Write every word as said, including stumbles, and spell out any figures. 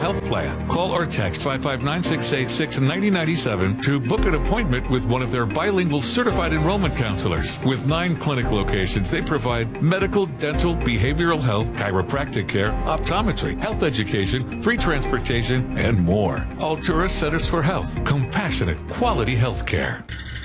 health plan. Call or text five five nine, six eight six, nine zero nine seven to book an appointment with one of their bilingual certified enrollment counselors. With nine clinic locations, they provide medical, dental, behavioral health, chiropractic care, optometry, health education, free transportation, and more. Altura Centers for Health. Compassionate, quality health care.